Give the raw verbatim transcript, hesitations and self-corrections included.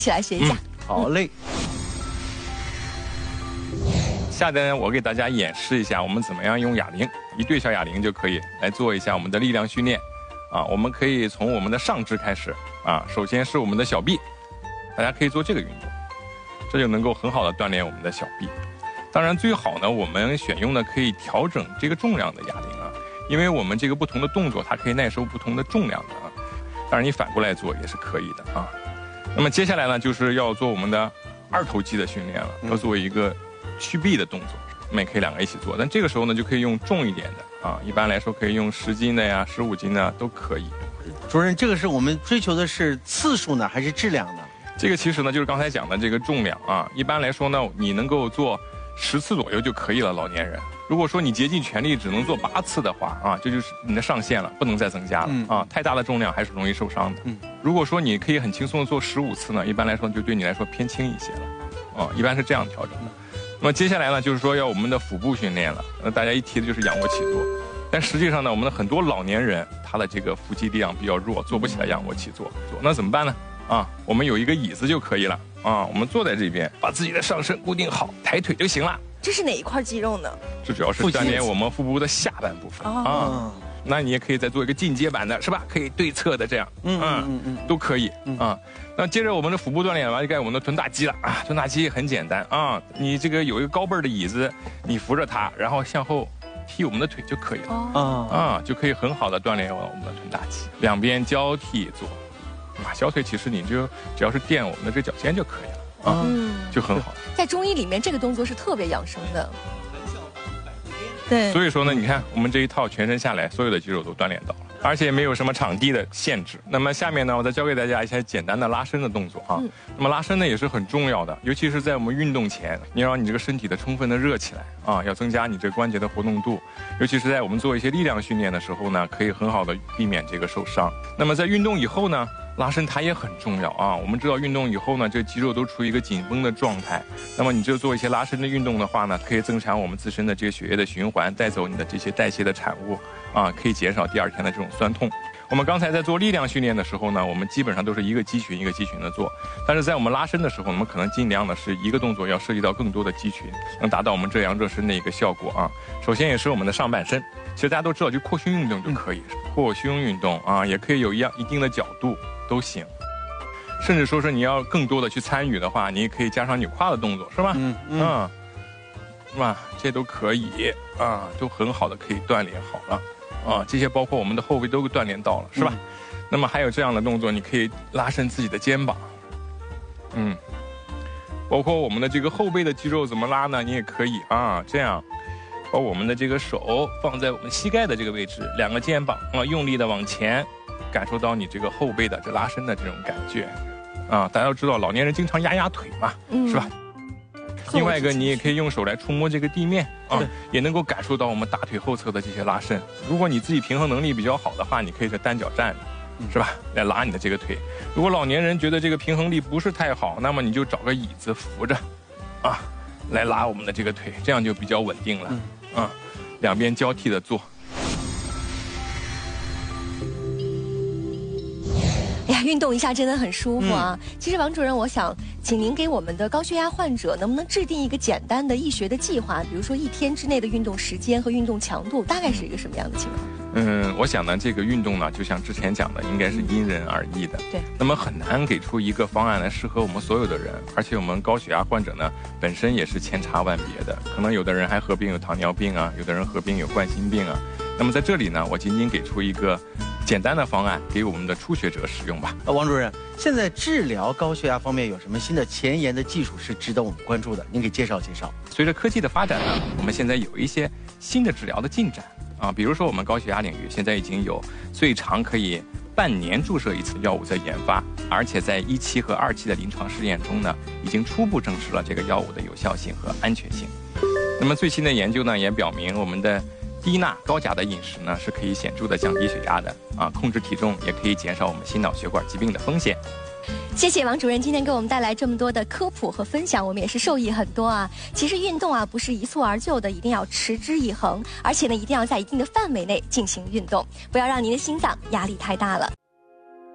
一起来学一下。 嗯、好嘞。 下面呢，我给大家演示一下我们怎么样用哑铃，一对小哑铃就可以来做一下我们的力量训练。啊，我们可以从我们的上肢开始啊，首先是我们的小臂，大家可以做这个运动，这就能够很好的锻炼我们的小臂。当然最好呢，我们选用的可以调整这个重量的哑铃啊，因为我们这个不同的动作它可以耐受不同的重量的啊。当然你反过来做也是可以的啊。那么接下来呢，就是要做我们的二头肌的训练了，要做一个屈臂的动作，我们也可以两个一起做，但这个时候呢就可以用重一点的啊，一般来说可以用十斤的呀、十五斤的都可以。 主任，这个是我们追求的是次数呢，还是质量呢？ 这个其实呢就是刚才讲的这个重量啊，一般来说呢你能够做十次左右就可以了，老年人。如果说你竭尽全力只能做八次的话啊，这就是你的上限了，不能再增加了、嗯、啊，太大的重量还是容易受伤的。嗯，如果说你可以很轻松的做十五次呢，一般来说就对你来说偏轻一些了，啊，一般是这样调整的。那么接下来呢，就是说要我们的腹部训练了。那大家一提的就是仰卧起坐，但实际上呢，我们的很多老年人他的这个腹肌力量比较弱，做不起来仰卧起坐。那怎么办呢？啊，我们有一个椅子就可以了啊，我们坐在这边，把自己的上身固定好，抬腿就行了。 这是哪一块肌肉呢？ 这主要是锻炼我们腹部的下半部分啊。那你也可以再做一个进阶版的，是吧？可以对侧的这样，嗯嗯嗯，都可以啊。那接着我们的腹部锻炼完，就该我们的臀大肌了啊。臀大肌很简单啊，你这个有一个高背的椅子，你扶着它，然后向后踢我们的腿就可以了啊啊，就可以很好的锻炼我们的臀大肌。两边交替做，啊，小腿其实你就只要是垫我们的这脚尖就可以了。啊，嗯，就很好。 在中医里面，这个动作是特别养生的。对， 所以说呢，你看我们这一套全身下来，所有的肌肉都锻炼到了，而且没有什么场地的限制。那么下面呢，我再教给大家一些简单的拉伸的动作啊。嗯、那么拉伸呢也是很重要的，尤其是在我们运动前，你要让你这个身体的充分的热起来啊，要增加你这个关节的活动度。尤其是在我们做一些力量训练的时候呢，可以很好的避免这个受伤。那么在运动以后呢，拉伸它也很重要啊！我们知道运动以后呢，这肌肉都处于一个紧绷的状态。那么你就做一些拉伸的运动的话呢，可以增强我们自身的这个血液的循环，带走你的这些代谢的产物啊，可以减少第二天的这种酸痛。我们刚才在做力量训练的时候呢，我们基本上都是一个肌群一个肌群的做，但是在我们拉伸的时候，我们可能尽量的是一个动作要涉及到更多的肌群，能达到我们这样热身的一个效果啊。首先也是我们的上半身，其实大家都知道，就扩胸运动就可以，扩胸运动啊，也可以有一样一定的角度。都行，甚至说是你要更多的去参与的话，你也可以加上扭胯的动作，是吧？嗯嗯，是吧？这都可以啊，都很好的可以锻炼好了啊。这些包括我们的后背都锻炼到了，是吧？嗯、那么还有这样的动作，你可以拉伸自己的肩膀，嗯，包括我们的这个后背的肌肉怎么拉呢？你也可以啊，这样。把我们的这个手放在我们膝盖的这个位置，两个肩膀啊，用力的往前。感受到你这个后背的这拉伸的这种感觉，啊，大家都知道老年人经常压压腿嘛，嗯、是吧？另外一个，你也可以用手来触摸这个地面啊，也能够感受到我们大腿后侧的这些拉伸。如果你自己平衡能力比较好的话，你可以在单脚站着，是吧？来拉你的这个腿。如果老年人觉得这个平衡力不是太好，那么你就找个椅子扶着，啊，来拉我们的这个腿，这样就比较稳定了。嗯、啊，两边交替的做。 运动一下真的很舒服啊！嗯、其实王主任，我想请您给我们的高血压患者，能不能制定一个简单的医学的计划？比如说一天之内的运动时间和运动强度，大概是一个什么样的情况？ 嗯，我想呢，这个运动呢，就像之前讲的，应该是因人而异的。对。那么很难给出一个方案来适合我们所有的人，而且我们高血压患者呢，本身也是千差万别的，可能有的人还合并有糖尿病啊，有的人合并有冠心病啊。那么在这里呢，我仅仅给出一个简单的方案给我们的初学者使用吧。 王主任，现在治疗高血压方面有什么新的前沿的技术是值得我们关注的？您给介绍介绍。 随着科技的发展呢，我们现在有一些新的治疗的进展啊，比如说我们高血压领域现在已经有最长可以半年注射一次药物在研发，而且在一期和二期的临床试验中呢，已经初步证实了这个药物的有效性和安全性。那么最新的研究呢，也表明我们的低钠高钾的饮食呢，是可以显著的降低血压的啊，控制体重也可以减少我们心脑血管疾病的风险。 谢谢王主任今天给我们带来这么多的科普和分享，我们也是受益很多啊。其实运动啊不是一蹴而就的，一定要持之以恒，而且呢一定要在一定的范围内进行运动，不要让您的心脏压力太大了。